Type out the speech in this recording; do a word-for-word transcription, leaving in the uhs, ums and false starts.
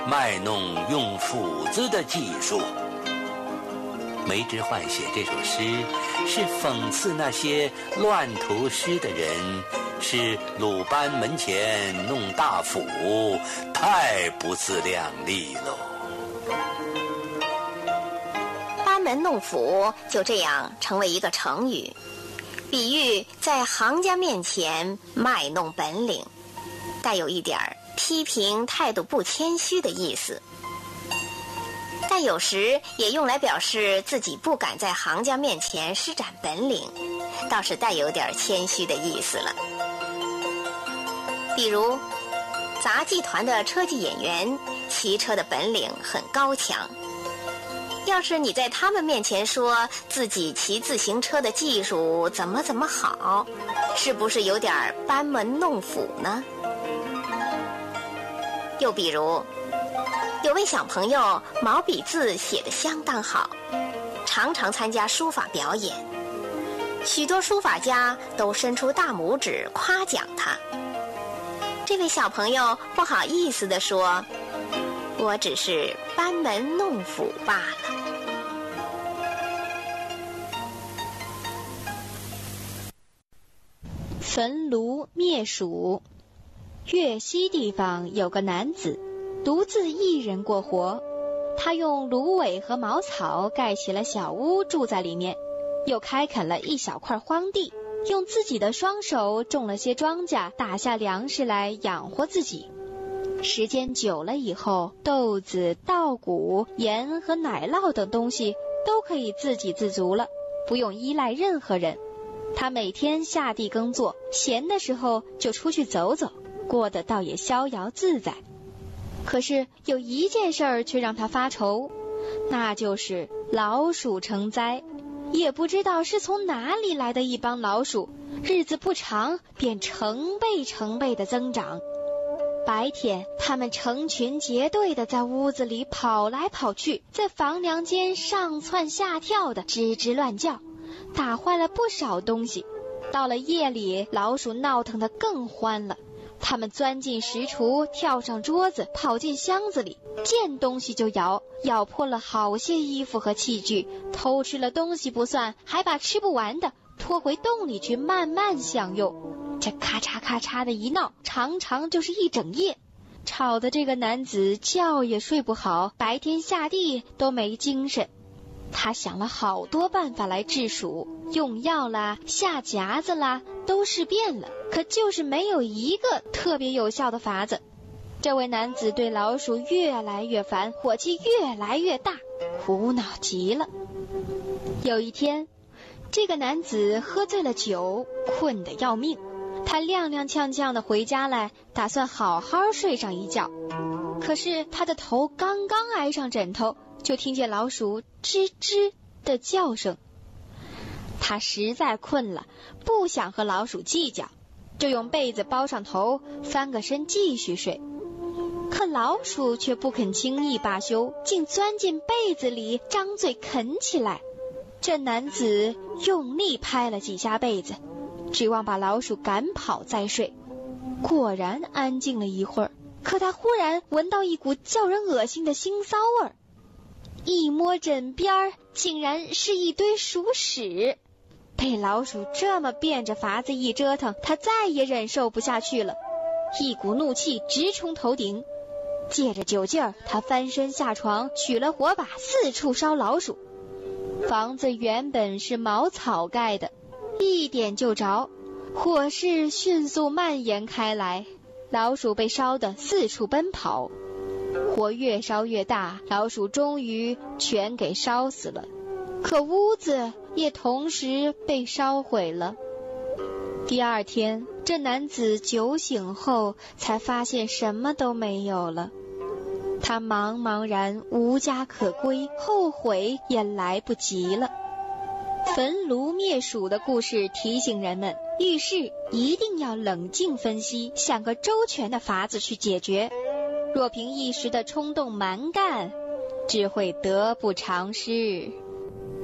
卖弄用斧子的技术。梅之焕写这首诗是讽刺那些乱涂诗的人，是鲁班门前弄大斧，太不自量力喽。 班门弄斧就这样成为一个成语，比喻在行家面前卖弄本领，带有一点批评态度不谦虚的意思，但有时也用来表示自己不敢在行家面前施展本领，倒是带有点谦虚的意思了。比如杂技团的车技演员骑车的本领很高强，要是你在他们面前说自己骑自行车的技术怎么怎么好，是不是有点班门弄斧呢？又比如有位小朋友毛笔字写得相当好，常常参加书法表演，许多书法家都伸出大拇指夸奖他。这位小朋友不好意思地说，我只是班门弄斧罢了。 焚炉灭鼠。粤西地方有个男子独自一人过活，他用芦苇和茅草盖起了小屋，住在里面，又开垦了一小块荒地，用自己的双手种了些庄稼，打下粮食来养活自己。时间久了以后，豆子、稻谷、盐和奶酪等东西都可以自给自足了，不用依赖任何人。他每天下地耕作，闲的时候就出去走走，过得倒也逍遥自在。可是有一件事儿却让他发愁，那就是老鼠成灾。也不知道是从哪里来的一帮老鼠，日子不长便成倍成倍的增长。白天他们成群结队的在屋子里跑来跑去，在房梁间上蹿下跳的吱吱乱叫，打坏了不少东西。到了夜里，老鼠闹腾得更欢了，他们钻进食橱，跳上桌子，跑进箱子里，见东西就咬，咬破了好些衣服和器具，偷吃了东西不算，还把吃不完的拖回洞里去慢慢享用。这咔嚓咔嚓的一闹，常常就是一整夜，吵得这个男子觉也睡不好，白天下地都没精神。他想了好多办法来治鼠，用药啦，下夹子啦，都试遍了，可就是没有一个特别有效的法子。这位男子对老鼠越来越烦，火气越来越大，苦恼极了。有一天，这个男子喝醉了酒，困得要命，他踉踉跄跄地回家来，打算好好睡上一觉。可是他的头刚刚挨上枕头，就听见老鼠吱吱的叫声。他实在困了，不想和老鼠计较，就用被子包上头，翻个身继续睡。可老鼠却不肯轻易罢休，竟钻进被子里，张嘴啃起来。这男子用力拍了几下被子，指望把老鼠赶跑再睡。果然安静了一会儿，可他忽然闻到一股叫人恶心的腥臊味儿，一摸枕边竟然是一堆鼠屎。被老鼠这么变着法子一折腾，他再也忍受不下去了，一股怒气直冲头顶。借着酒劲儿，他翻身下床，取了火把，四处烧老鼠。房子原本是茅草盖的，一点就着，火势迅速蔓延开来，老鼠被烧得四处奔跑。火越烧越大，老鼠终于全给烧死了，可屋子也同时被烧毁了。第二天，这男子酒醒后才发现什么都没有了，他茫茫然无家可归，后悔也来不及了。焚炉灭鼠的故事提醒人们，遇事一定要冷静分析，想个周全的法子去解决。若凭一时的冲动蛮干，只会得不偿失。